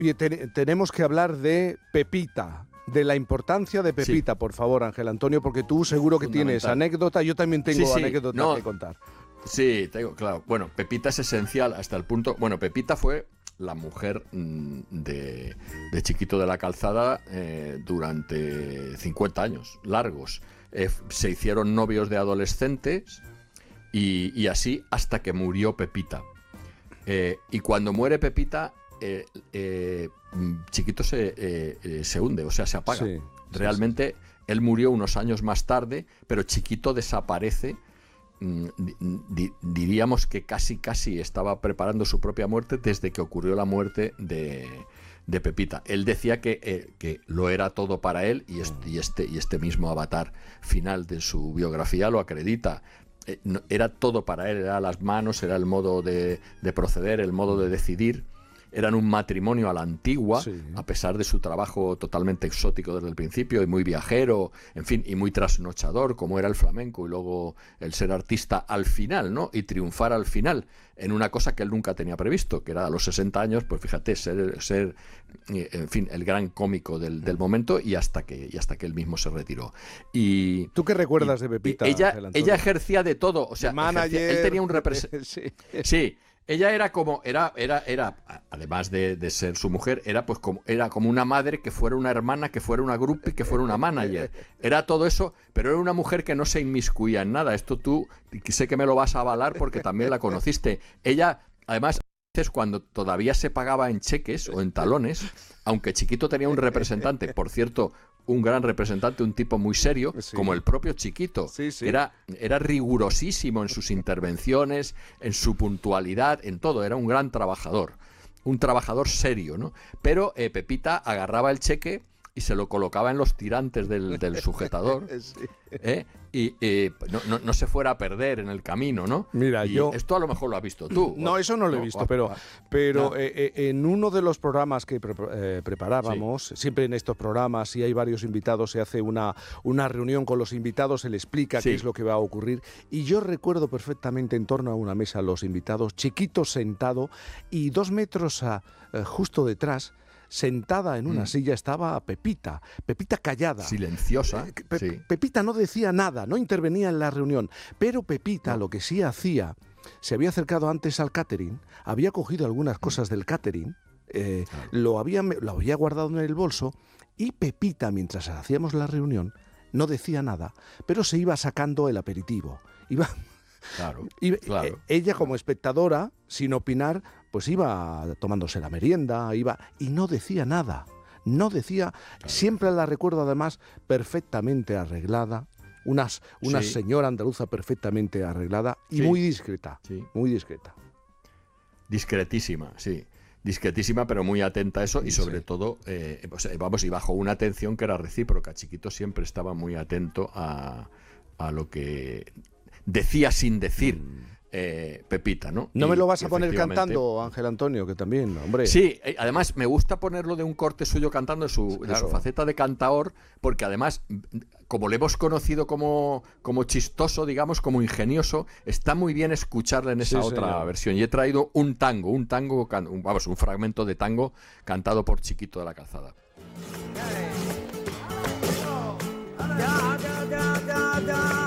Y tenemos que hablar de Pepita, de la importancia de Pepita, por favor, Ángel Antonio, porque tú seguro que tienes anécdota, yo también tengo anécdotas que contar. Sí, tengo, claro. Bueno, Pepita es esencial hasta el punto... Bueno, Pepita fue la mujer de Chiquito de la Calzada durante 50 años largos. Se hicieron novios de adolescentes y así hasta que murió Pepita. Y cuando muere Pepita, Chiquito se hunde, o sea, se apaga. Sí, realmente él murió unos años más tarde, pero Chiquito desaparece. Diríamos que casi estaba preparando su propia muerte desde que ocurrió la muerte de Pepita. Él decía que lo era todo para él y este mismo avatar final de su biografía lo acredita. Era todo para él, era las manos, era el modo de proceder, el modo de decidir. Eran un matrimonio a la antigua, a pesar de su trabajo totalmente exótico desde el principio y muy viajero, en fin, y muy trasnochador, como era el flamenco, y luego el ser artista al final, ¿no? Y triunfar al final en una cosa que él nunca tenía previsto, que era a los 60 años, pues fíjate, ser en fin, el gran cómico del momento y hasta que él mismo se retiró. Y ¿tú qué recuerdas de Pepita? Ella ejercía de todo, o sea, manager, él tenía un representante. Sí. Ella era como, además de ser su mujer, era como una madre, que fuera una hermana, que fuera una groupie, que fuera una manager. Era todo eso, pero era una mujer que no se inmiscuía en nada. Esto tú sé que me lo vas a avalar porque también la conociste. Ella, además, cuando todavía se pagaba en cheques o en talones, aunque Chiquito tenía un representante, por cierto, un gran representante, un tipo muy serio, como el propio Chiquito. Era rigurosísimo en sus intervenciones, en su puntualidad, en todo. Era un gran trabajador, un trabajador serio, ¿no? Pero Pepita agarraba el cheque y se lo colocaba en los tirantes del sujetador, y no se fuera a perder en el camino, ¿no? Mira, esto a lo mejor lo has visto tú. No, eso no lo he visto, pero en uno de los programas que preparábamos, siempre en estos programas, si hay varios invitados, se hace una reunión con los invitados, se le explica qué es lo que va a ocurrir, y yo recuerdo perfectamente en torno a una mesa los invitados, Chiquito sentado, y 2 metros justo detrás, sentada en una silla, estaba Pepita callada. Silenciosa. Pepita no decía nada, no intervenía en la reunión, pero Pepita lo que sí hacía, se había acercado antes al catering, había cogido algunas cosas del catering, lo había guardado en el bolso, y Pepita, mientras hacíamos la reunión, no decía nada, pero se iba sacando el aperitivo. Ella como espectadora, sin opinar, pues iba tomándose la merienda, y no decía nada. Siempre la recuerdo además perfectamente arreglada, una señora andaluza perfectamente arreglada y muy discreta, muy discreta. Discretísima, sí. Discretísima, pero muy atenta a eso, y sobre todo, y bajo una atención que era recíproca. Chiquito siempre estaba muy atento a lo que decía sin decir Pepita, ¿no? No me lo vas a poner cantando, Ángel Antonio, que también, hombre. Sí, además me gusta ponerlo de un corte suyo cantando de su faceta de cantaor, porque además, como le hemos conocido como chistoso, digamos, como ingenioso, está muy bien escucharle en esa otra versión. Y he traído un fragmento de tango cantado por Chiquito de la Calzada. Da, da, da, da, da.